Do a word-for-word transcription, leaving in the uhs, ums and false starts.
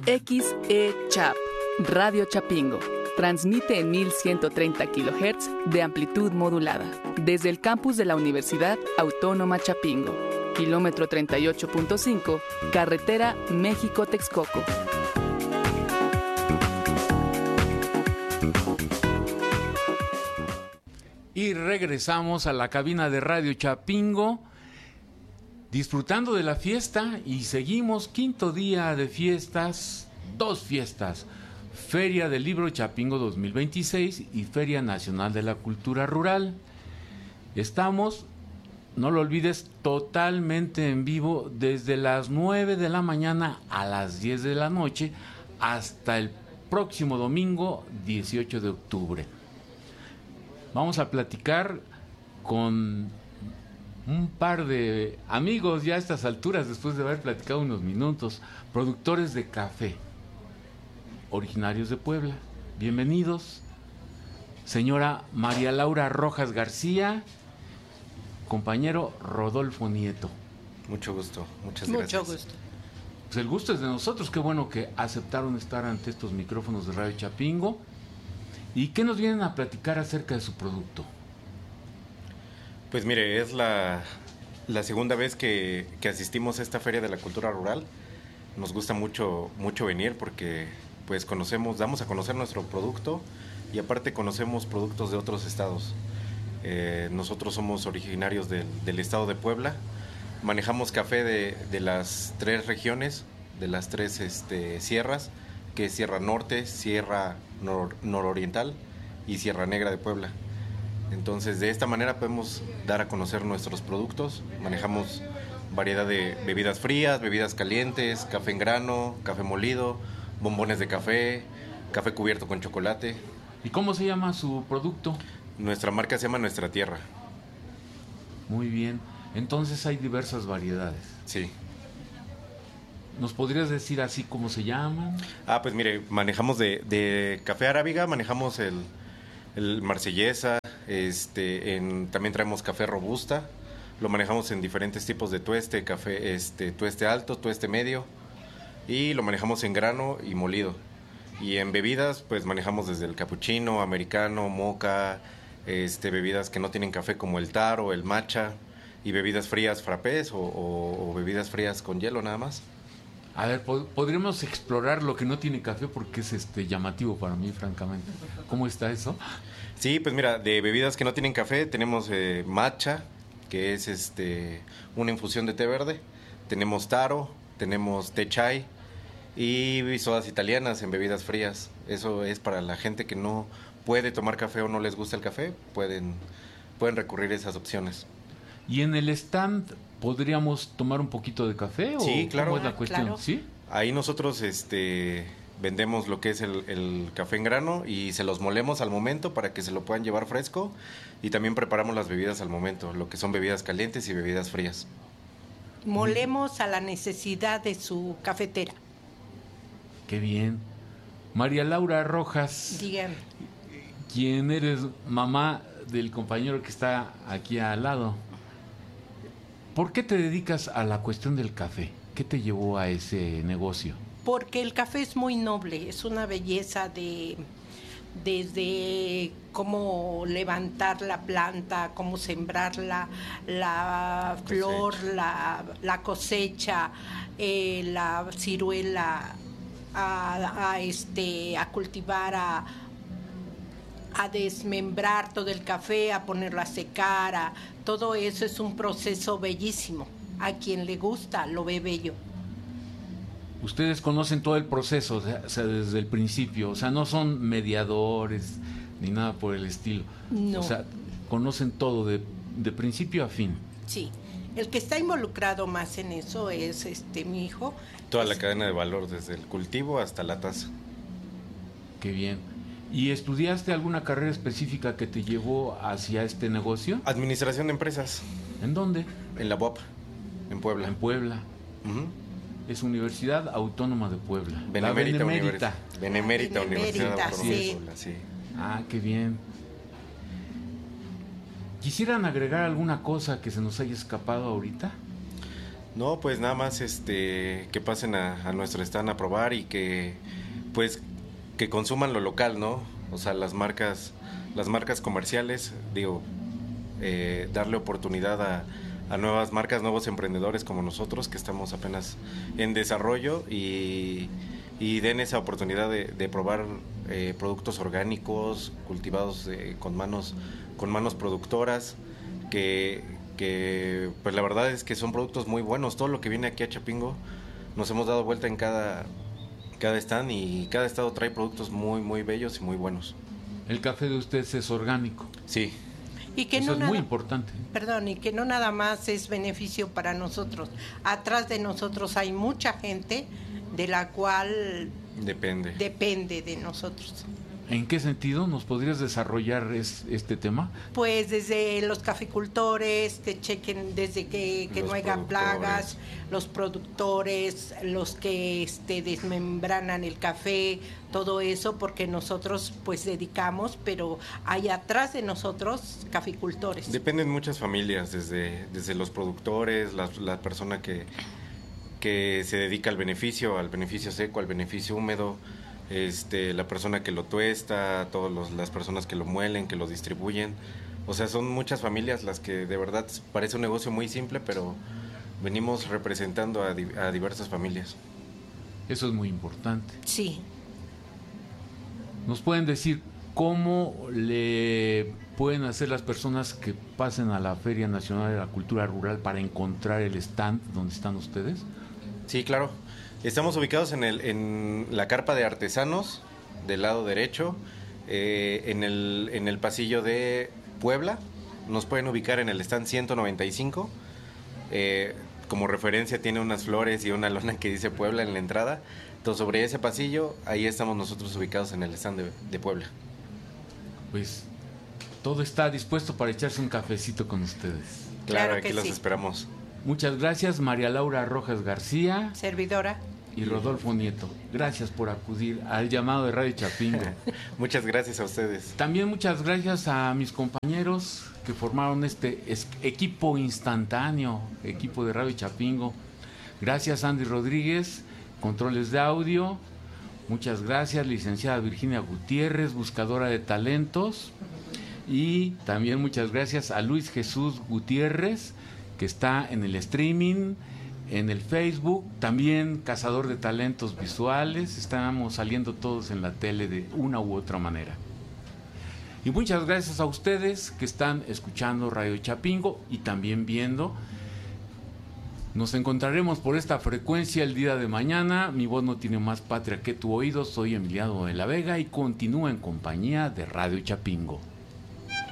X E Chap, Radio Chapingo. Transmite en mil ciento treinta kilohertz de amplitud modulada. Desde el campus de la Universidad Autónoma Chapingo. Kilómetro treinta y ocho punto cinco, carretera México-Texcoco. Y regresamos a la cabina de Radio Chapingo, disfrutando de la fiesta, y seguimos quinto día de fiestas, dos fiestas. Feria del Libro Chapingo dos mil veintiséis y Feria Nacional de la Cultura Rural. Estamos, no lo olvides, totalmente en vivo desde las nueve de la mañana a las diez de la noche hasta el próximo domingo dieciocho de octubre. Vamos a platicar con un par de amigos ya a estas alturas, después de haber platicado unos minutos, productores de café, originarios de Puebla. Bienvenidos, señora María Laura Rojas García, compañero Rodolfo Nieto. Mucho gusto, muchas Mucho gracias. Mucho gusto. Pues el gusto es de nosotros, qué bueno que aceptaron estar ante estos micrófonos de Radio Chapingo. ¿Y qué nos vienen a platicar acerca de su producto? Pues mire, es la, la segunda vez que, que asistimos a esta Feria de la Cultura Rural. Nos gusta mucho, mucho venir porque pues conocemos, damos a conocer nuestro producto y aparte conocemos productos de otros estados. Eh, nosotros somos originarios del, del estado de Puebla, manejamos café de, de las tres regiones, de las tres este, sierras, que es Sierra Norte, Sierra nor, Nororiental y Sierra Negra de Puebla. Entonces de esta manera podemos dar a conocer nuestros productos, manejamos variedad de bebidas frías, bebidas calientes, café en grano, café molido, bombones de café, café cubierto con chocolate. ¿Y cómo se llama su producto? Nuestra marca se llama Nuestra Tierra. Muy bien, entonces hay diversas variedades. Sí. ¿Nos podrías decir así cómo se llaman? Ah, pues mire, manejamos de, de café arábiga, manejamos el, el marsellesa, este, en, también traemos café robusta, lo manejamos en diferentes tipos de tueste, café, este, tueste alto, tueste medio, y lo manejamos en grano y molido. Y en bebidas, pues manejamos desde el capuchino, americano, moca, este, bebidas que no tienen café como el taro, el matcha, y bebidas frías frappés o, o, o bebidas frías con hielo nada más. A ver, podríamos explorar lo que no tiene café porque es este llamativo para mí, francamente. ¿Cómo está eso? Sí, pues mira, de bebidas que no tienen café tenemos eh, matcha, que es este una infusión de té verde. Tenemos taro, tenemos té chai y sodas italianas en bebidas frías. Eso es para la gente que no puede tomar café o no les gusta el café, pueden, pueden recurrir a esas opciones. ¿Y en el stand podríamos tomar un poquito de café? ¿O sí, claro. ¿Cómo es la cuestión? Claro. ¿Sí? Ahí nosotros este, vendemos lo que es el, el café en grano y se los molemos al momento para que se lo puedan llevar fresco, y también preparamos las bebidas al momento, lo que son bebidas calientes y bebidas frías. Molemos a la necesidad de su cafetera. Qué bien. María Laura Rojas, Dígame. ¿quién eres? Mamá del compañero que está aquí al lado. ¿Por qué te dedicas a la cuestión del café? ¿Qué te llevó a ese negocio? Porque el café es muy noble, es una belleza de desde cómo levantar la planta, cómo sembrarla, la flor, la, la cosecha, eh, la ciruela, a, a este a cultivar, a a desmembrar todo el café, a ponerlo a secar, a, todo eso es un proceso bellísimo. A quien le gusta, lo ve bello. Ustedes conocen todo el proceso, o sea, desde el principio, o sea, no son mediadores ni nada por el estilo. No. O sea, conocen todo de, de principio a fin. Sí, el que está involucrado más en eso es este mi hijo. Toda es, la cadena de valor, desde el cultivo hasta la taza. Qué bien. ¿Y estudiaste alguna carrera específica que te llevó hacia este negocio? Administración de empresas. ¿En dónde? En la U A P, en Puebla. En Puebla. Uh-huh. Es Universidad Autónoma de Puebla. Benemérita, La Benemérita. Benemérita, Ah, Universidad Benemérita, Autónoma de sí. Puebla, sí. Ah, qué bien. ¿Quisieran agregar alguna cosa que se nos haya escapado ahorita? No, pues nada más este que pasen a, a nuestro stand a probar y que pues que consuman lo local, ¿no? O sea, las marcas las marcas comerciales, digo, eh, darle oportunidad a, a nuevas marcas, nuevos emprendedores como nosotros que estamos apenas en desarrollo y, y den esa oportunidad de, de probar eh, productos orgánicos cultivados eh, con manos con manos productoras que que pues la verdad es que son productos muy buenos. Todo lo que viene aquí a Chapingo nos hemos dado vuelta en cada cada stand y cada estado trae productos muy muy bellos y muy buenos. El café de ustedes es orgánico. Sí. Y que Eso no es nada, muy importante. Perdón, y que no nada más es beneficio para nosotros. Atrás de nosotros hay mucha gente de la cual Depende. depende de nosotros. ¿En qué sentido nos podrías desarrollar es, este tema? Pues desde los caficultores, que chequen desde que, que Los no haya productores. plagas, los productores, los que este, desmembranan el café, todo eso, porque nosotros pues dedicamos, pero hay atrás de nosotros caficultores. Dependen muchas familias, desde, desde los productores, la, la persona que, que se dedica al beneficio, al beneficio seco, al beneficio húmedo, este, la persona que lo tuesta, todas los, las personas que lo muelen, que lo distribuyen. O sea, son muchas familias las que de verdad parece un negocio muy simple, pero venimos representando a, di- a diversas familias. Eso es muy importante. Sí. ¿Nos pueden decir cómo le pueden hacer las personas que pasen a la Feria Nacional de la Cultura Rural para encontrar el stand donde están ustedes? Sí, claro. Estamos ubicados en, el, en la carpa de artesanos, del lado derecho, eh, en, el, en el pasillo de Puebla. Nos pueden ubicar en el stand ciento noventa y cinco. Eh, como referencia tiene unas flores y una lona que dice Puebla en la entrada. Entonces, sobre ese pasillo, ahí estamos nosotros ubicados en el stand de, de Puebla. Pues todo está dispuesto para echarse un cafecito con ustedes. Claro, Claro aquí que los sí. esperamos. Muchas gracias, María Laura Rojas García Servidora. y Rodolfo Nieto. Gracias por acudir al llamado de Radio Chapingo. Muchas gracias a ustedes. También muchas gracias a mis compañeros que formaron este es- equipo instantáneo, equipo de Radio Chapingo. Gracias, Andy Rodríguez, controles de audio. Muchas gracias, licenciada Virginia Gutiérrez, buscadora de talentos. Y también muchas gracias a Luis Jesús Gutiérrez, que está en el streaming, en el Facebook, también cazador de talentos visuales. Estamos saliendo todos en la tele de una u otra manera. Y muchas gracias a ustedes que están escuchando Radio Chapingo y también viendo. Nos encontraremos por esta frecuencia el día de mañana. Mi voz no tiene más patria que tu oído. Soy Emiliano de la Vega y continúa en compañía de Radio Chapingo.